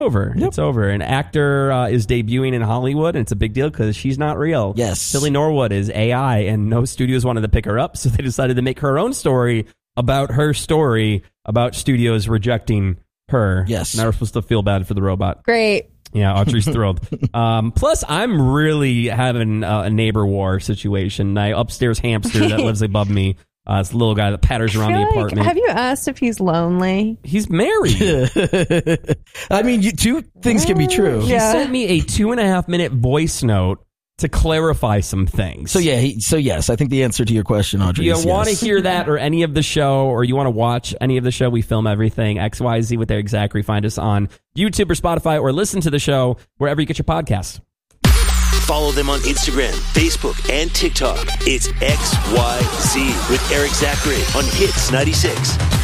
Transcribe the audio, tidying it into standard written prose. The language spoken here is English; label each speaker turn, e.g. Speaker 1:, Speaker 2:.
Speaker 1: over.
Speaker 2: Yep.
Speaker 1: It's over. An actor is debuting in Hollywood, and it's a big deal because she's not real.
Speaker 2: Yes.
Speaker 1: Tilly Norwood is AI, and no studios wanted to pick her up, so they decided to make her own story about her story about studios rejecting her.
Speaker 2: Yes.
Speaker 1: Now we're supposed to feel bad for the robot.
Speaker 3: Great.
Speaker 1: Yeah, Audrey's thrilled. Plus, I'm really having a neighbor war situation. My upstairs hamster that lives above me. It's a little guy that patters around the apartment.
Speaker 3: Have you asked if he's lonely?
Speaker 1: He's married.
Speaker 2: I mean, two things can be true.
Speaker 1: He sent me a 2.5-minute voice note to clarify some things.
Speaker 2: So yes, I think the answer to your question, Audrey,
Speaker 1: If
Speaker 2: is
Speaker 1: you want to
Speaker 2: yes.
Speaker 1: hear that or any of the show, or you want to watch any of the show, we film everything. XYZ with Eric Zachary. Find us on YouTube or Spotify, or listen to the show wherever you get your podcasts.
Speaker 4: Follow them on Instagram, Facebook, and TikTok. It's XYZ with Eric Zachary on Hits 96.